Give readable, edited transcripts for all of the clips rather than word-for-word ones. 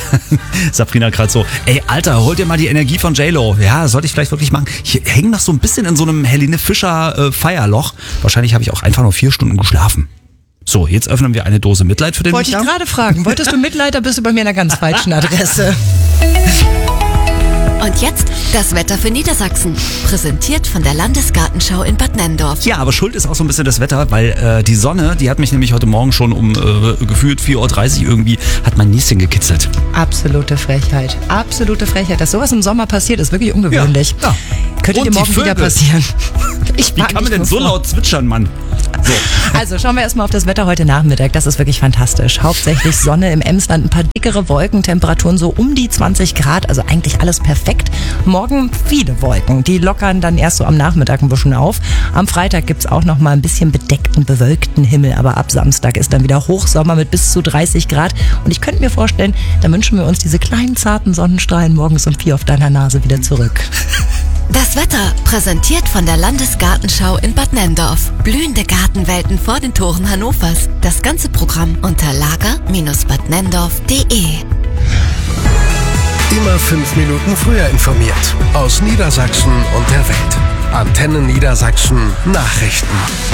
Sabrina gerade so, ey Alter, hol dir mal die Energie von J-Lo. Ja, sollte ich vielleicht wirklich machen. Ich hänge noch so ein bisschen in so einem Helene Fischer Feierloch. Wahrscheinlich habe ich auch einfach nur 4 Stunden geschlafen. So, jetzt öffnen wir eine Dose Mitleid für den Wollte ich gerade fragen. Wolltest du Mitleid, da bist du bei mir an einer ganz falschen Adresse. Und jetzt das Wetter für Niedersachsen. Präsentiert von der Landesgartenschau in Bad Nenndorf. Ja, aber schuld ist auch so ein bisschen das Wetter, weil die Sonne, die hat mich nämlich heute Morgen schon um gefühlt 4.30 Uhr irgendwie, hat mein Nieschen gekitzelt. Absolute Frechheit. Absolute Frechheit. Dass sowas im Sommer passiert, ist wirklich ungewöhnlich. Ja. Könnte dir morgen wieder passieren. Wie kann man denn so laut zwitschern, Mann? So. Also schauen wir erstmal auf das Wetter heute Nachmittag. Das ist wirklich fantastisch. Hauptsächlich Sonne im Emsland, ein paar dickere Wolken, Temperaturen so um die 20 Grad, also eigentlich alles perfekt. Morgen viele Wolken, die lockern dann erst so am Nachmittag ein bisschen auf. Am Freitag gibt's auch noch mal ein bisschen bedeckten, bewölkten Himmel, aber ab Samstag ist dann wieder Hochsommer mit bis zu 30 Grad. Und ich könnte mir vorstellen, da wünschen wir uns diese kleinen, zarten Sonnenstrahlen morgens um 4 auf deiner Nase wieder zurück. Das Wetter präsentiert von der Landesgartenschau in Bad Nenndorf. Blühende Gartenwelten vor den Toren Hannovers. Das ganze Programm unter lager-badnenndorf.de. Immer 5 Minuten früher informiert. Aus Niedersachsen und der Welt. Antenne Niedersachsen Nachrichten.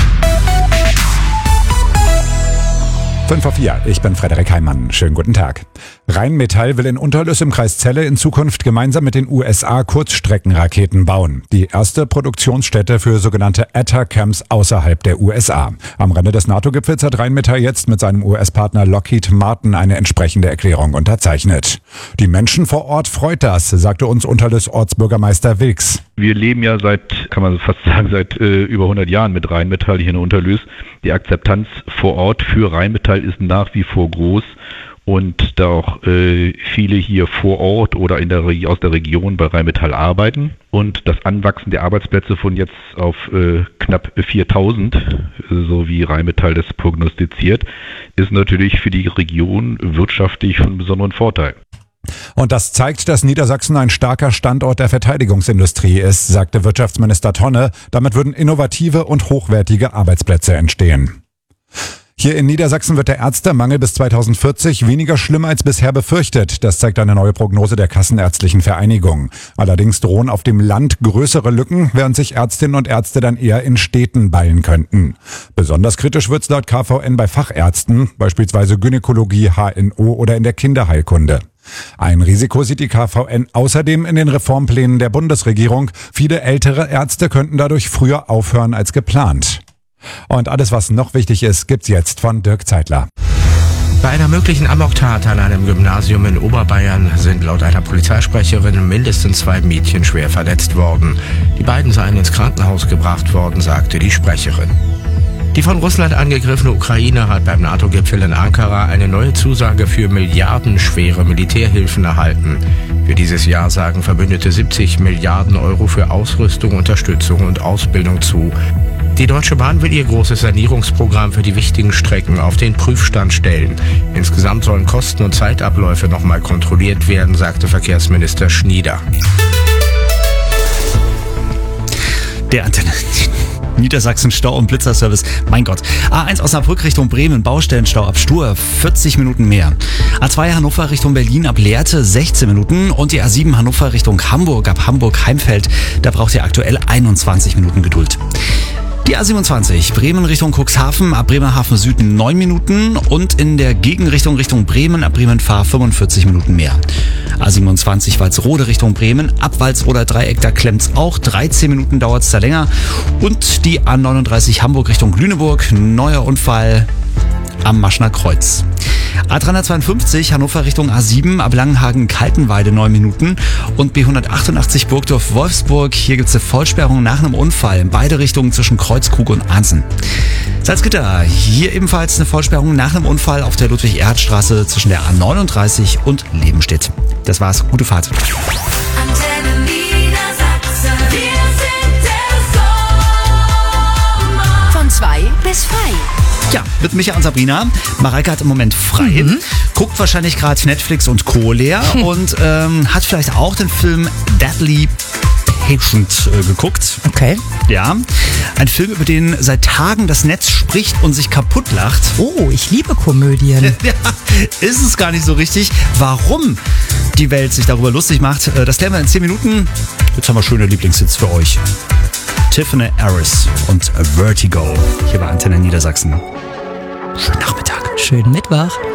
5:04, ich bin Frederik Heimann. Schönen guten Tag. Rheinmetall will in Unterlüss im Kreis Celle in Zukunft gemeinsam mit den USA Kurzstreckenraketen bauen. Die erste Produktionsstätte für sogenannte Atacams außerhalb der USA. Am Rande des NATO-Gipfels hat Rheinmetall jetzt mit seinem US-Partner Lockheed Martin eine entsprechende Erklärung unterzeichnet. Die Menschen vor Ort freut das, sagte uns Unterlüss Ortsbürgermeister Wilks. Wir leben ja seit über 100 Jahren mit Rheinmetall hier in Unterlüß. Die Akzeptanz vor Ort für Rheinmetall ist nach wie vor groß. Und da auch viele hier vor Ort oder aus der Region bei Rheinmetall arbeiten. Und das Anwachsen der Arbeitsplätze von jetzt auf knapp 4.000, so wie Rheinmetall das prognostiziert, ist natürlich für die Region wirtschaftlich von besonderem Vorteil. Und das zeigt, dass Niedersachsen ein starker Standort der Verteidigungsindustrie ist, sagte Wirtschaftsminister Tonne. Damit würden innovative und hochwertige Arbeitsplätze entstehen. Hier in Niedersachsen wird der Ärztemangel bis 2040 weniger schlimm als bisher befürchtet. Das zeigt eine neue Prognose der Kassenärztlichen Vereinigung. Allerdings drohen auf dem Land größere Lücken, während sich Ärztinnen und Ärzte dann eher in Städten ballen könnten. Besonders kritisch wird's laut KVN bei Fachärzten, beispielsweise Gynäkologie, HNO oder in der Kinderheilkunde. Ein Risiko sieht die KVN außerdem in den Reformplänen der Bundesregierung. Viele ältere Ärzte könnten dadurch früher aufhören als geplant. Und alles, was noch wichtig ist, gibt's jetzt von Dirk Zeitler. Bei einer möglichen Amoktat an einem Gymnasium in Oberbayern sind laut einer Polizeisprecherin mindestens 2 Mädchen schwer verletzt worden. Die beiden seien ins Krankenhaus gebracht worden, sagte die Sprecherin. Die von Russland angegriffene Ukraine hat beim NATO-Gipfel in Ankara eine neue Zusage für milliardenschwere Militärhilfen erhalten. Für dieses Jahr sagen Verbündete 70 Milliarden Euro für Ausrüstung, Unterstützung und Ausbildung zu. Die Deutsche Bahn will ihr großes Sanierungsprogramm für die wichtigen Strecken auf den Prüfstand stellen. Insgesamt sollen Kosten und Zeitabläufe nochmal kontrolliert werden, sagte Verkehrsminister Schnieder. Der Antenne Niedersachsen Stau- und Blitzerservice. Mein Gott. A1 Osnabrück Richtung Bremen, Baustellenstau ab Stur, 40 Minuten mehr. A2 Hannover Richtung Berlin ab Lehrte, 16 Minuten. Und die A7 Hannover Richtung Hamburg ab Hamburg-Heimfeld, da braucht ihr aktuell 21 Minuten Geduld. Die A27 Bremen Richtung Cuxhaven ab Bremerhaven Süden 9 Minuten und in der Gegenrichtung Richtung Bremen ab Bremen-Fahr 45 Minuten mehr. A27 Walsrode Richtung Bremen ab Walsroder Dreieck, da klemmt's auch, 13 Minuten dauert's da länger. Und die A39 Hamburg Richtung Lüneburg, neuer Unfall am Maschner Kreuz. A352 Hannover Richtung A7 ab Langenhagen-Kaltenweide 9 Minuten und B188 Burgdorf-Wolfsburg. Hier gibt's eine Vollsperrung nach einem Unfall in beide Richtungen zwischen Kreuzkrug und Arnsen. Salzgitter, hier ebenfalls eine Vollsperrung nach einem Unfall auf der Ludwig-Erhard-Straße zwischen der A39 und Lebenstedt. Das war's, gute Fahrt. Antenne Niedersachsen, wir sind der Sommer. Von 2 bis frei. Ja, mit Micha und Sabrina. Mareike hat im Moment frei, guckt wahrscheinlich gerade Netflix und Co. leer und hat vielleicht auch den Film Deadly Patient geguckt. Okay. Ja, ein Film, über den seit Tagen das Netz spricht und sich kaputt lacht. Oh, ich liebe Komödien. Ja, ist es gar nicht so richtig. Warum die Welt sich darüber lustig macht, das klären wir in 10 Minuten. Jetzt haben wir schöne Lieblingshits für euch. Tiffany Harris und Vertigo hier bei Antenne Niedersachsen. Schönen Nachmittag. Schönen Mittwoch.